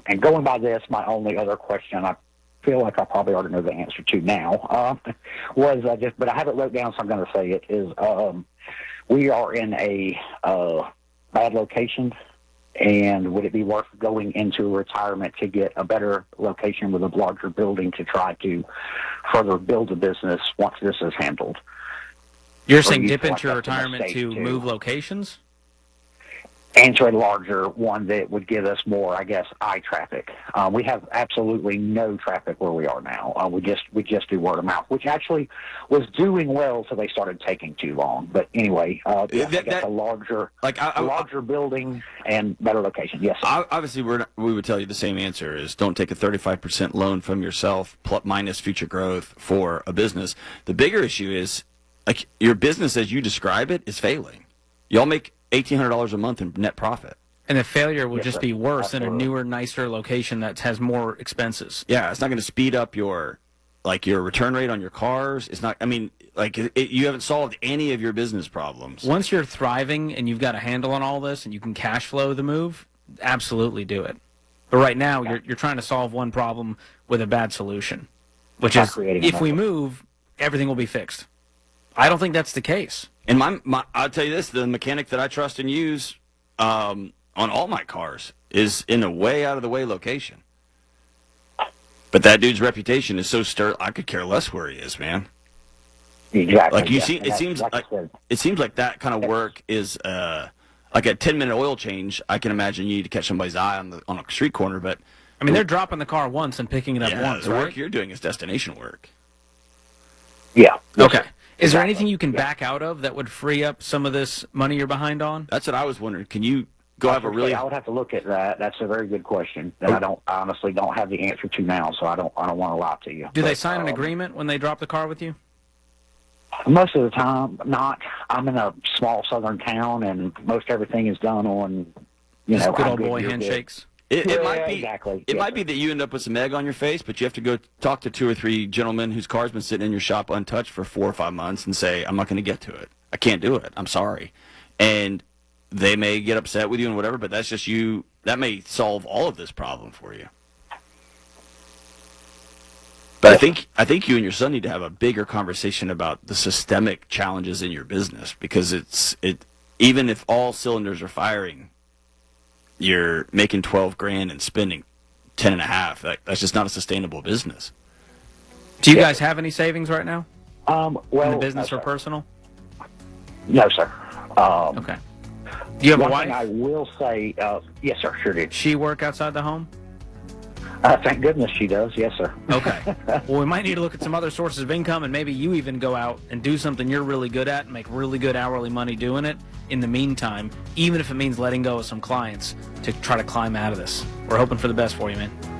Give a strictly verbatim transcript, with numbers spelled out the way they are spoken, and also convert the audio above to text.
and going by this, my only other question, I feel like I probably already know the answer to now, uh, was uh, just, but I have it wrote down, so I'm going to say it, is um, we are in a uh, bad location, and would it be worth going into retirement to get a better location with a larger building to try to further build a business once this is handled? You're Or saying you dip feel into like your that's a retirement mistake to too? move locations? Enter a larger one that would give us more, I guess, eye traffic. Uh, we have absolutely no traffic where we are now. Uh, we just we just do word of mouth, which actually was doing well until they started taking too long. But anyway, uh, yeah, That- I guess that- a larger, Like I, a I, larger building and better location. Yes, sir. I, obviously, we're not, we would tell you the same answer is don't take a thirty-five percent loan from yourself plus minus future growth for a business. The bigger issue is like your business as you describe it is failing. Y'all make eighteen hundred dollars a month in net profit. And the failure will Yes, just sir. be worse in a Absolutely. newer, nicer location that has more expenses. Yeah, it's not going to speed up your like your return rate on your cars. It's not. I mean, like it, it, you haven't solved any of your business problems. Once you're thriving and you've got a handle on all this and you can cash flow the move, absolutely do it. But right now, you're you're trying to solve one problem with a bad solution, which Not is creating if we another. move, everything will be fixed. I don't think that's the case. And my, my I'll tell you this: the mechanic that I trust and use um, on all my cars is in a way out of the way location. But that dude's reputation is so sterling. I could care less where he is, man. Exactly. Like you yeah. see, And it that's- seems like, like I said, it seems like that kind of work is uh, like a ten minute oil change. I can imagine you need to catch somebody's eye on the on a street corner, but I mean, they're dropping the car once and picking it up yeah, once, the right? work you're doing is destination work. yeah. Yes, Okay. sir. Is there Exactly. anything you can Yeah. back out of that would free up some of this money you're behind on? That's what I was wondering. Can you go have a really? I would have to look at that. That's a very good question that I don't I honestly don't have the answer to now, so I don't I don't want to lie to you. Do they But, sign an um, agreement when they drop the car with you? Most of the time, not. I'm in a small southern town, and most everything is done on, you Just know, good how old good boy you're good. handshakes. It, it Yeah, might be exactly. It Yes, might sir. be that you end up with some egg on your face, but you have to go talk to two or three gentlemen whose car's been sitting in your shop untouched for four or five months and say, "I'm not going to get to it. I can't do it. I'm sorry," and they may get upset with you and whatever. But that's just you. That may solve all of this problem for you. But I think I think you and your son need to have a bigger conversation about the systemic challenges in your business because it's it even if all cylinders are firing, you're making twelve grand and spending ten and a half. That, that's just not a sustainable business. Do you guys have any savings right now Um, well, in the business no, or sir. personal? No, sir. Um, Okay. Do you have a One wife? thing I will say, uh, yes, sir, sure did. She work outside the home? Uh, thank goodness she does. Yes, sir. Okay. Well, we might need to look at some other sources of income, and maybe you even go out and do something you're really good at and make really good hourly money doing it in the meantime, even if it means letting go of some clients to try to climb out of this. We're hoping for the best for you, man.